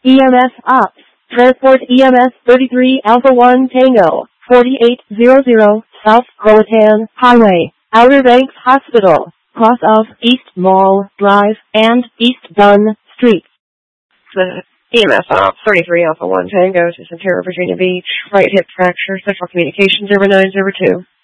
EMS Ops. Transport EMS 33 Alpha 1 Tango, 4800 South Croatan Highway, Outer Banks Hospital, cross of East Mall Drive and East Dunn Street. The EMS Ops 33 Alpha 1 Tango to Centura, Virginia Beach. Right hip fracture. Central Communications 0902.